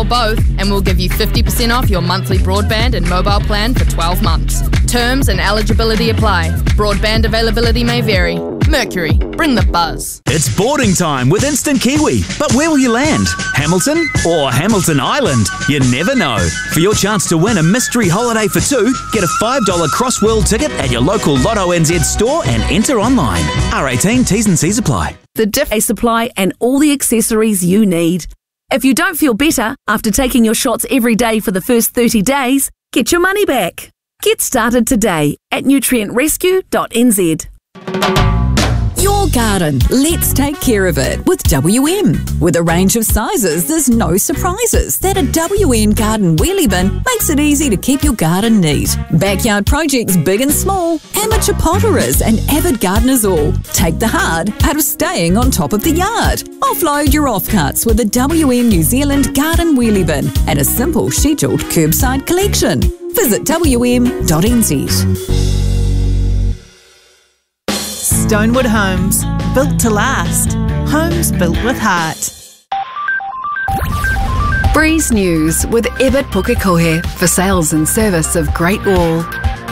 both, and we'll give you 50% off your monthly broadband and mobile plan for 12 months. Terms and eligibility apply. Broadband availability may vary. Mercury, bring the buzz. It's boarding time with Instant Kiwi. But where will you land? Hamilton or Hamilton Island? You never know. For your chance to win a mystery holiday for two, get a $5 cross-world ticket at your local Lotto NZ store and enter online. R18 T's and C's apply. The DIFA supply and all the accessories you need. If you don't feel better after taking your shots every day for the first 30 days, get your money back. Get started today at nutrientrescue.nz. Your garden, let's take care of it with WM. With a range of sizes, there's no surprises that a WM garden wheelie bin makes it easy to keep your garden neat. Backyard projects big and small, amateur potterers and avid gardeners all. Take the hard out of staying on top of the yard. Offload your offcuts with a WM New Zealand garden wheelie bin and a simple scheduled curbside collection. Visit wm.nz. Stonewood Homes, built to last. Homes built with heart. Breeze News with Ebert Pukekohe for sales and service of Great Wall.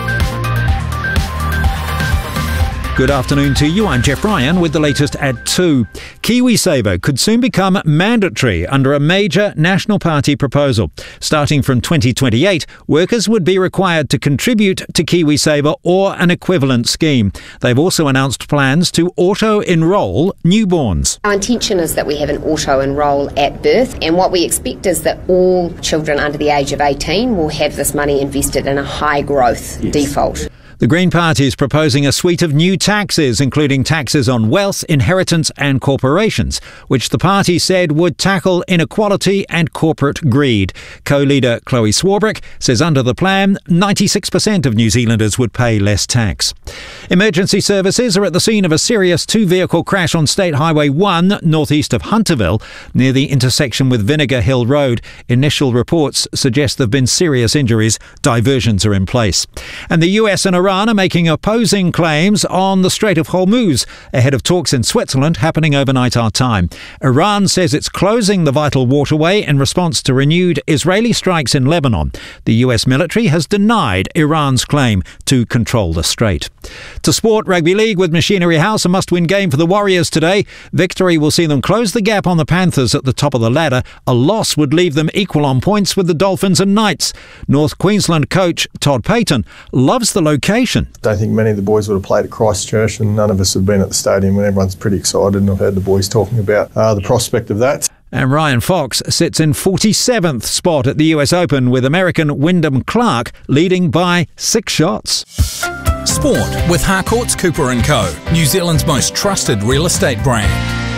Good afternoon to you. I'm Jeff Ryan with the latest at 2. KiwiSaver could soon become mandatory under a major National Party proposal. Starting from 2028, workers would be required to contribute to KiwiSaver or an equivalent scheme. They've also announced plans to auto-enrol newborns. Our intention is that we have an auto-enrol at birth, and what we expect is that all children under the age of 18 will have this money invested in a high-growth default. The Green Party is proposing a suite of new taxes, including taxes on wealth, inheritance and corporations, which the party said would tackle inequality and corporate greed. Co-leader Chloe Swarbrick says under the plan, 96% of New Zealanders would pay less tax. Emergency services are at the scene of a serious two-vehicle crash on State Highway 1, northeast of Hunterville, near the intersection with Vinegar Hill Road. Initial reports suggest there have been serious injuries. Diversions are in place. And the US and Iran are making opposing claims on the Strait of Hormuz ahead of talks in Switzerland happening overnight our time. Iran says it's closing the vital waterway in response to renewed Israeli strikes in Lebanon. The US military has denied Iran's claim to control the strait. To sport, Rugby League with Machinery House, a must-win game for the Warriors today. Victory will see them close the gap on the Panthers at the top of the ladder. A loss would leave them equal on points with the Dolphins and Knights. North Queensland coach Todd Payton loves the location. Don't think many of the boys would have played at Christchurch, and none of us have been at the stadium, and everyone's pretty excited, and I've heard the boys talking about the prospect of that. And Ryan Fox sits in 47th spot at the US Open with American Wyndham Clark leading by 6 shots. Sport with Harcourts Cooper & Co, New Zealand's most trusted real estate brand.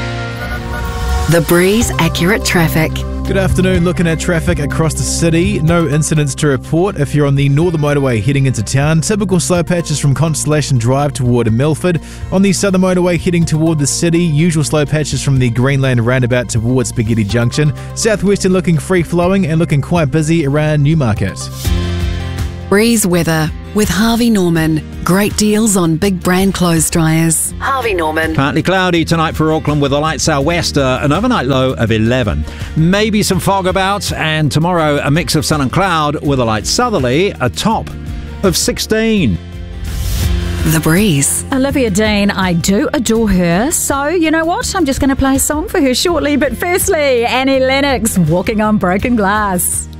The Breeze Accurate Traffic. Good afternoon. Looking at traffic across the city. No incidents to report if you're on the Northern Motorway heading into town. Typical slow patches from Constellation Drive toward Milford. On the Southern Motorway heading toward the city. Usual slow patches from the Greenlane roundabout towards Spaghetti Junction. Southwestern looking free-flowing and looking quite busy around Newmarket. Breeze weather with Harvey Norman. Great deals on big brand clothes dryers. Harvey Norman. Partly cloudy tonight for Auckland with a light sou'wester, an overnight low of 11. Maybe some fog about, and tomorrow a mix of sun and cloud with a light southerly, a top of 16. The Breeze. Olivia Dean, I do adore her. So, you know what? I'm just going to play a song for her shortly. But firstly, Annie Lennox, Walking on Broken Glass.